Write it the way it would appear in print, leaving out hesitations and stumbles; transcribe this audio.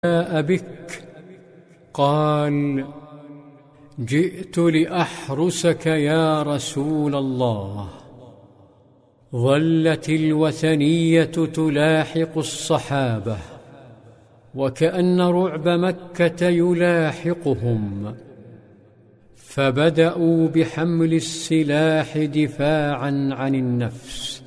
جاء بك؟ قال: جئت لأحرسك يا رسول الله. ظلت الوثنية تلاحق الصحابة، وكأن رعب مكة يلاحقهم، فبدأوا بحمل السلاح دفاعاً عن النفس.